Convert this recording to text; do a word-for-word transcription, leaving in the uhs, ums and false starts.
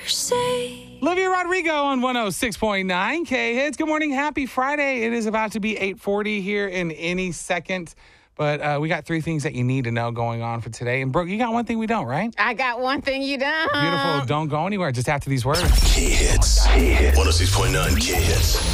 say. Olivia Rodrigo on one oh six point nine K-Hits. Good morning. Happy Friday. It is about to be eight forty here in any second. But uh, we got three things that you need to know going on for today. And, Brooke, you got one thing we don't, right? I got one thing you don't. Beautiful. Don't go anywhere. Just after these words. K-Hits. K-Hits. one oh six point nine K-Hits.